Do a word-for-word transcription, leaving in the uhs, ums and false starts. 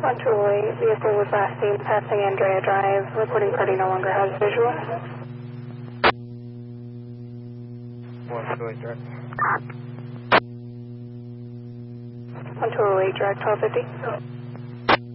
one two oh eight, vehicle was last seen passing Andrea Drive. Reporting party no longer has visual. one two oh eight direct. one two oh eight, direct twelve fifty.